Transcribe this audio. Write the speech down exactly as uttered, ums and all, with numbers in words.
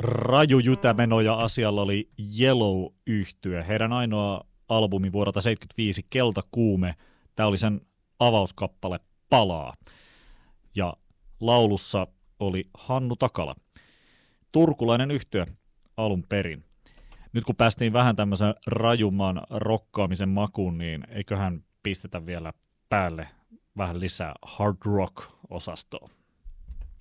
raju jytämeno ja asialla oli Yellow-yhtye. Heidän ainoa albumi vuodelta seitsemänkymmentäviisi, Keltakuume. Tämä oli sen avauskappale Palaa. Ja laulussa oli Hannu Takala. Turkulainen yhtye alun perin. Nyt kun päästiin vähän tämmöisen rajumman rokkaamisen makuun, niin eiköhän pistetä vielä päälle vähän lisää hard rock-osastoa.